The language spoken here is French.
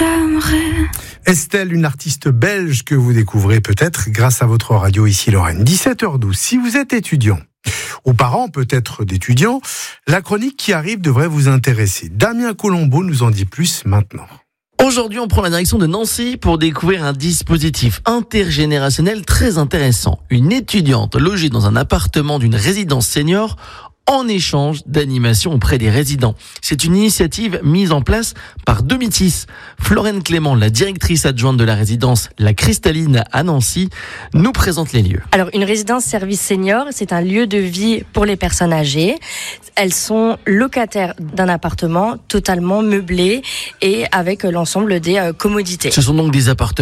t'aimerai. Estelle, une artiste belge que vous découvrez peut-être grâce à votre radio ici Lorraine. 17h12, si vous êtes étudiant, ou parents peut-être d'étudiants, la chronique qui arrive devrait vous intéresser. Damien Colombo nous en dit plus maintenant. Aujourd'hui, on prend la direction de Nancy pour découvrir un dispositif intergénérationnel très intéressant. Une étudiante logée dans un appartement d'une résidence senior en échange d'animation auprès des résidents. C'est une initiative mise en place par Domitis. Florène Clément, la directrice adjointe de la résidence La Cristalline à Nancy, nous présente les lieux. Alors, une résidence service senior, c'est un lieu de vie pour les personnes âgées. Elles sont locataires d'un appartement totalement meublé et avec l'ensemble des commodités. Ce sont donc des appartements